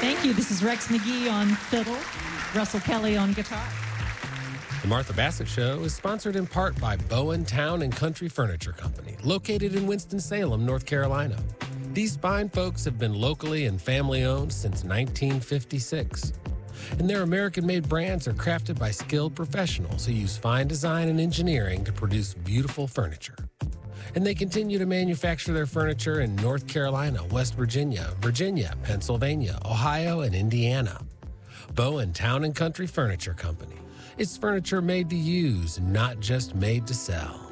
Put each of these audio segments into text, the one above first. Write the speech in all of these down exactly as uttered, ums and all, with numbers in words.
Thank you. This is Rex McGee on fiddle, Russell Kelly on guitar. The Martha Bassett Show is sponsored in part by Bowen Town and Country Furniture Company, located in Winston-Salem, North Carolina. These fine folks have been locally and family-owned since nineteen fifty-six. And their American-made brands are crafted by skilled professionals who use fine design and engineering to produce beautiful furniture. And they continue to manufacture their furniture in North Carolina, West Virginia, Virginia, Pennsylvania, Ohio, and Indiana. Bowen Town and Country Furniture Company. It's furniture made to use, not just made to sell.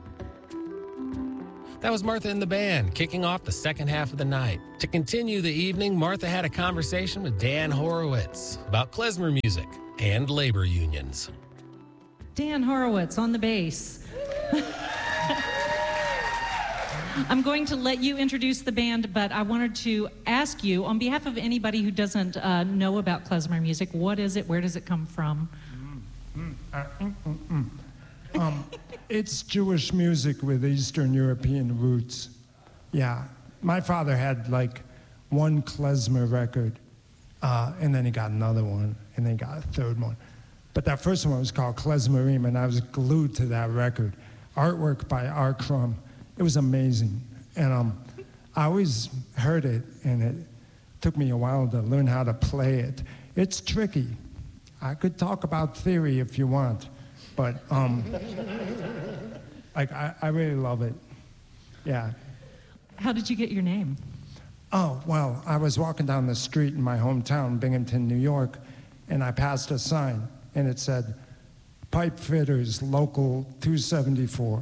That was Martha and the band, kicking off the second half of the night. To continue the evening, Martha had a conversation with Dan Horowitz about klezmer music and labor unions. Dan Horowitz on the bass. I'm going to let you introduce the band, but I wanted to ask you, on behalf of anybody who doesn't uh, know about klezmer music, what is it? Where does it come from? Mm, uh, mm, mm, mm. Um, it's Jewish music with Eastern European roots. Yeah, my father had like one klezmer record, uh, and then he got another one, and then he got a third one. But that first one was called Klezmerim, and I was glued to that record. Artwork by R. Crumb. It was amazing. And um, I always heard it, and it took me a while to learn how to play it. It's tricky. I could talk about theory if you want, but um, like I, I really love it. Yeah. How did you get your name? Oh, well, I was walking down the street in my hometown, Binghamton, New York, and I passed a sign, and it said, Pipe Fitters, Local two seventy-four.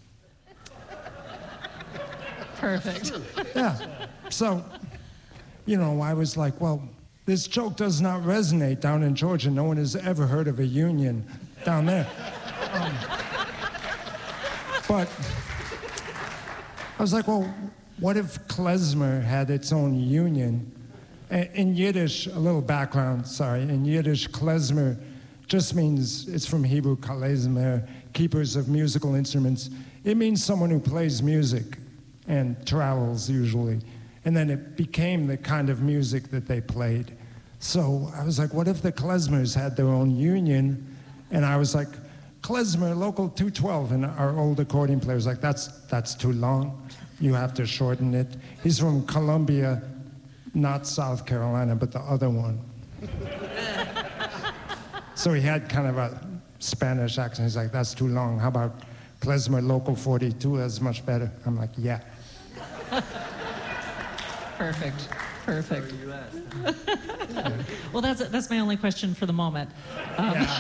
Perfect. Yeah. So, you know, I was like, well, this joke does not resonate down in Georgia. No one has ever heard of a union down there. Um, but I was like, well, what if klezmer had its own union? In Yiddish, a little background, sorry. In Yiddish, klezmer just means, it's from Hebrew, kalezmer, keepers of musical instruments. It means someone who plays music and travels usually. And then it became the kind of music that they played. So I was like, what if the klezmers had their own union? And I was like, klezmer, local two twelve. And our old accordion player was like, that's, that's too long. You have to shorten it. He's from Columbia, not South Carolina, but the other one. So he had kind of a Spanish accent. He's like, that's too long. How about klezmer local forty-two? That's much better. I'm like, yeah. Perfect. Perfect. Well, that's that's my only question for the moment. Um, yeah.